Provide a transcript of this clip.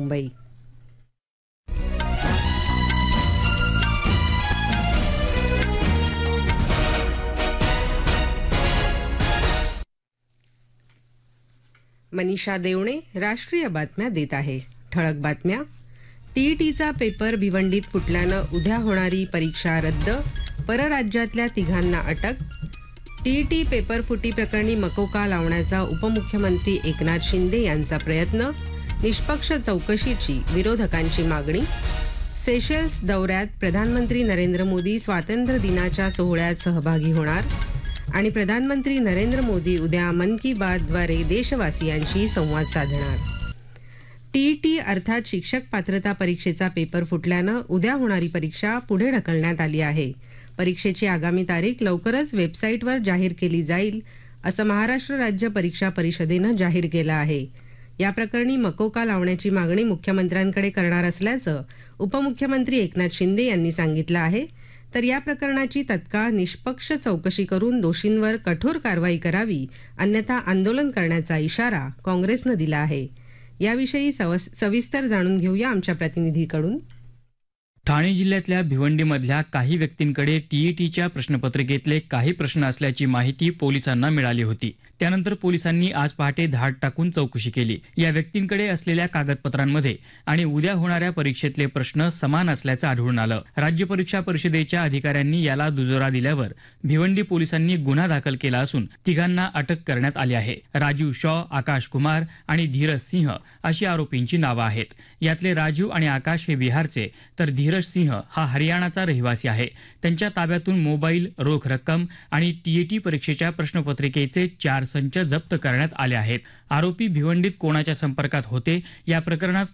मुंबई. मनीषा देवणे राष्ट्रीय बातम्या देत आहे. ठळक बातम्या. टीईटीचा पेपर भिवंडीत फुटल्यानं उद्या होणारी परीक्षा रद्द. परराज्यातल्या तिघांना अटक. टीईटी पेपर फुटी प्रकरणी मकोका लावण्याचा उपमुख्यमंत्री एकनाथ शिंदे यांचा प्रयत्न. निष्पक्ष चौकशीची विरोधकांची मागणी. सेशेल्स दौऱ्यात प्रधानमंत्री नरेंद्र मोदी स्वातंत्र्य दिनाच्या सोहळ्यात सहभागी होणार. आणि प्रधानमंत्री नरेंद्र मोदी उद्या मन की बातद्वारे देशवासियांशी संवाद साधणार. टीईटी अर्थात शिक्षक पात्रता परीक्षेचा पेपर फुटल्यानं उद्या होणारी परीक्षा पुढे ढकलण्यात आली आहे. परीक्षेची आगामी तारीख लवकरच वेबसाईटवर जाहीर केली जाईल असं महाराष्ट्र राज्य परीक्षा परिषदेनं जाहीर केलं आहे. या प्रकरणी मकोका लावण्याची मागणी मुख्यमंत्र्यांकडे करणार असल्याचं उपमुख्यमंत्री एकनाथ शिंदे यांनी सांगितलं आहे. तर या प्रकरणाची तत्काळ निष्पक्ष चौकशी करून दोषींवर कठोर कारवाई करावी, अन्यथा आंदोलन करण्याचा इशारा काँग्रेसनं दिला आहे. याविषयी सविस्तर जाणून घेऊया आमच्या प्रतिनिधीकडून. ठाणे जिल्ह्यातल्या भिवंडीमधल्या काही व्यक्तींकडे टीईटीच्या प्रश्नपत्रिकेतले काही प्रश्न असल्याची माहिती पोलिसांना मिळाली होती. त्यानंतर पोलिसांनी आज पहाटे धाड टाकून चौकशी केली. या व्यक्तींकडे असलेल्या कागदपत्रांमध्ये आणि उद्या होणाऱ्या परीक्षेतले प्रश्न समान असल्याचं आढळून आलं. राज्य परीक्षा परिषदेच्या अधिकाऱ्यांनी याला दुजोरा दिल्यावर भिवंडी पोलिसांनी गुन्हा दाखल केला असून तिघांना अटक करण्यात आली आहे. राजीव शॉ, आकाश कुमार आणि धीरज सिंह अशी आरोपींची नावं आहेत. यातले राजीव आणि आकाश हे बिहारचे, तर धीरज सिंह हा हरियाणाचा रहिवासी आहे. त्यांच्या ताब्यातून मोबाईल, रोख रक्कम आणि टीईटी परीक्षेच्या प्रश्नपत्रिकेचे 4 संच जप्त करण्यात आले आहेत. आरोपी भिवंडीत कोणाच्या संपर्कात होते, या प्रकरणात